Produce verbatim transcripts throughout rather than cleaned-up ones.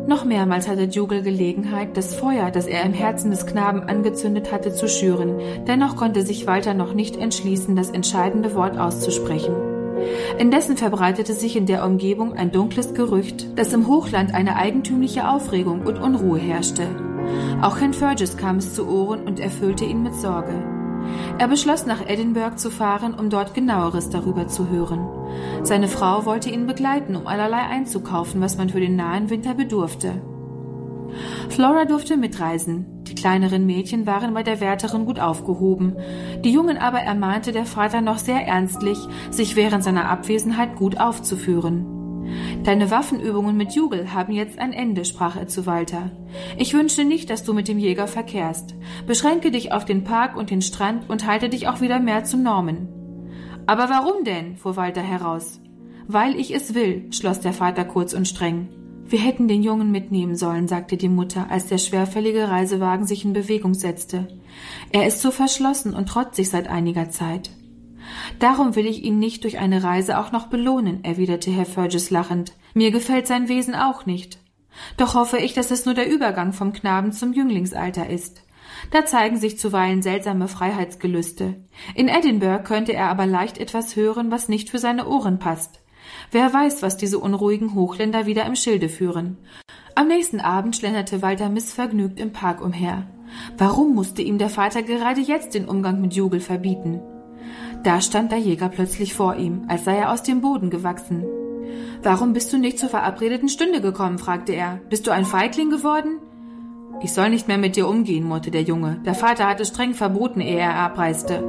Noch mehrmals hatte Dougal Gelegenheit, das Feuer, das er im Herzen des Knaben angezündet hatte, zu schüren. Dennoch konnte sich Walter noch nicht entschließen, das entscheidende Wort auszusprechen. Indessen verbreitete sich in der Umgebung ein dunkles Gerücht, dass im Hochland eine eigentümliche Aufregung und Unruhe herrschte. Auch Herrn Fergus kam es zu Ohren und erfüllte ihn mit Sorge. Er beschloss, nach Edinburgh zu fahren, um dort Genaueres darüber zu hören. Seine Frau wollte ihn begleiten, um allerlei einzukaufen, was man für den nahen Winter bedurfte. Flora durfte mitreisen. Die kleineren Mädchen waren bei der Wärterin gut aufgehoben. Die Jungen aber ermahnte der Vater noch sehr ernstlich, sich während seiner Abwesenheit gut aufzuführen. »Deine Waffenübungen mit Dougal haben jetzt ein Ende«, sprach er zu Walter. »Ich wünsche nicht, dass du mit dem Jäger verkehrst. Beschränke dich auf den Park und den Strand und halte dich auch wieder mehr zu Norman.« »Aber warum denn?«, fuhr Walter heraus. »Weil ich es will«, schloss der Vater kurz und streng. »Wir hätten den Jungen mitnehmen sollen«, sagte die Mutter, als der schwerfällige Reisewagen sich in Bewegung setzte. »Er ist so verschlossen und trotzig seit einiger Zeit.« »Darum will ich ihn nicht durch eine Reise auch noch belohnen«, erwiderte Herr Fergus lachend. »Mir gefällt sein Wesen auch nicht. Doch hoffe ich, dass es nur der Übergang vom Knaben zum Jünglingsalter ist. Da zeigen sich zuweilen seltsame Freiheitsgelüste. In Edinburgh könnte er aber leicht etwas hören, was nicht für seine Ohren passt. Wer weiß, was diese unruhigen Hochländer wieder im Schilde führen.« Am nächsten Abend schlenderte Walter missvergnügt im Park umher. Warum musste ihm der Vater gerade jetzt den Umgang mit Dougal verbieten? Da stand der Jäger plötzlich vor ihm, als sei er aus dem Boden gewachsen. »Warum bist du nicht zur verabredeten Stunde gekommen?«, fragte er. »Bist du ein Feigling geworden?« »Ich soll nicht mehr mit dir umgehen«, murrte der Junge. Der Vater hatte streng verboten, ehe er abreiste.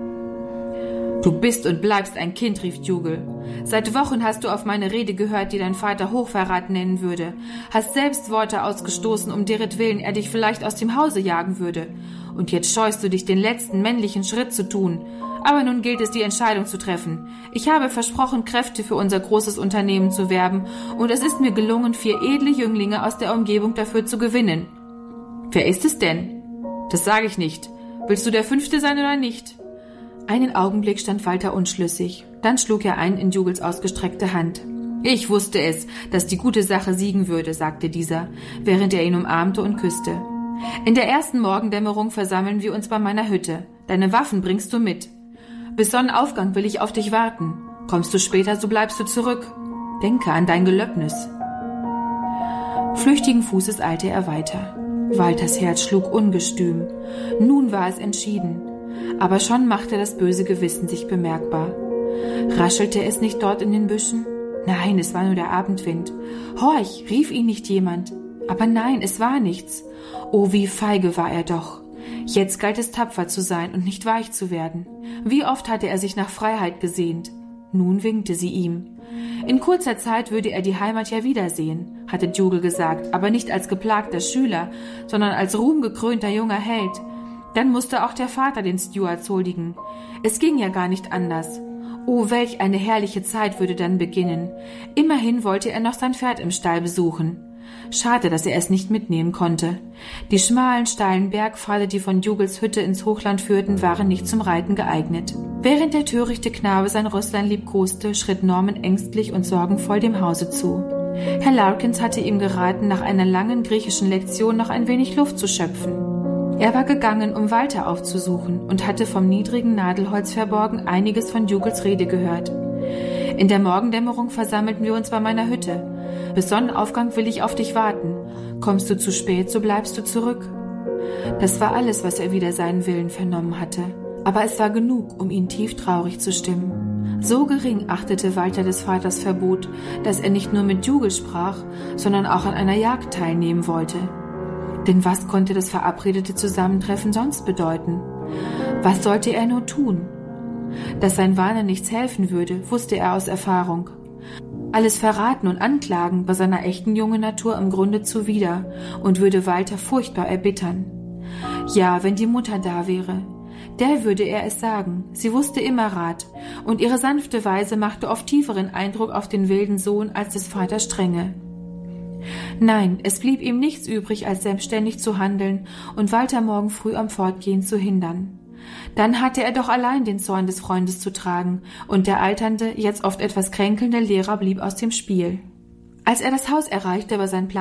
»Du bist und bleibst ein Kind«, rief Dougal. »Seit Wochen hast du auf meine Rede gehört, die dein Vater Hochverrat nennen würde. Hast selbst Worte ausgestoßen, um deretwillen er dich vielleicht aus dem Hause jagen würde. Und jetzt scheust du dich, den letzten männlichen Schritt zu tun. Aber nun gilt es, die Entscheidung zu treffen. Ich habe versprochen, Kräfte für unser großes Unternehmen zu werben, und es ist mir gelungen, vier edle Jünglinge aus der Umgebung dafür zu gewinnen.« »Wer ist es denn?« »Das sage ich nicht. Willst du der Fünfte sein oder nicht?« Einen Augenblick stand Walter unschlüssig. Dann schlug er ein in Dougals ausgestreckte Hand. »Ich wusste es, dass die gute Sache siegen würde«, sagte dieser, während er ihn umarmte und küsste. »In der ersten Morgendämmerung versammeln wir uns bei meiner Hütte. Deine Waffen bringst du mit. Bis Sonnenaufgang will ich auf dich warten. Kommst du später, so bleibst du zurück. Denke an dein Gelöbnis.« Flüchtigen Fußes eilte er weiter. Walters Herz schlug ungestüm. Nun war es entschieden. Aber schon machte das böse Gewissen sich bemerkbar. Raschelte es nicht dort in den Büschen? Nein, es war nur der Abendwind. »Horch«, rief ihn nicht jemand. Aber nein, es war nichts. Oh, wie feige war er doch. Jetzt galt es, tapfer zu sein und nicht weich zu werden. Wie oft hatte er sich nach Freiheit gesehnt. Nun winkte sie ihm. In kurzer Zeit würde er die Heimat ja wiedersehen, hatte Dougal gesagt, aber nicht als geplagter Schüler, sondern als ruhmgekrönter junger Held. Dann musste auch der Vater den Stuarts huldigen. Es ging ja gar nicht anders. Oh, welch eine herrliche Zeit würde dann beginnen. Immerhin wollte er noch sein Pferd im Stall besuchen. Schade, dass er es nicht mitnehmen konnte. Die schmalen, steilen Bergpfade, die von Dougals Hütte ins Hochland führten, waren nicht zum Reiten geeignet. Während der törichte Knabe sein Rösslein liebkoste, schritt Norman ängstlich und sorgenvoll dem Hause zu. Herr Larkins hatte ihm geraten, nach einer langen griechischen Lektion noch ein wenig Luft zu schöpfen. Er war gegangen, um Walter aufzusuchen, und hatte vom niedrigen Nadelholz verborgen einiges von Dougals Rede gehört. »In der Morgendämmerung versammelten wir uns bei meiner Hütte. Bis Sonnenaufgang will ich auf dich warten. Kommst du zu spät, so bleibst du zurück.« Das war alles, was er wider seinen Willen vernommen hatte. Aber es war genug, um ihn tief traurig zu stimmen. So gering achtete Walter des Vaters Verbot, dass er nicht nur mit Dougal sprach, sondern auch an einer Jagd teilnehmen wollte. Denn was konnte das verabredete Zusammentreffen sonst bedeuten? Was sollte er nur tun? Dass sein Warnen nichts helfen würde, wusste er aus Erfahrung. Alles Verraten und Anklagen war seiner echten jungen Natur im Grunde zuwider und würde Walter furchtbar erbittern. Ja, wenn die Mutter da wäre, der würde er es sagen. Sie wusste immer Rat, und ihre sanfte Weise machte oft tieferen Eindruck auf den wilden Sohn als des Vaters Strenge. Nein, es blieb ihm nichts übrig, als selbstständig zu handeln und Walter morgen früh am Fortgehen zu hindern. Dann hatte er doch allein den Zorn des Freundes zu tragen, und der alternde, jetzt oft etwas kränkelnde Lehrer blieb aus dem Spiel. Als er das Haus erreichte, war sein Plan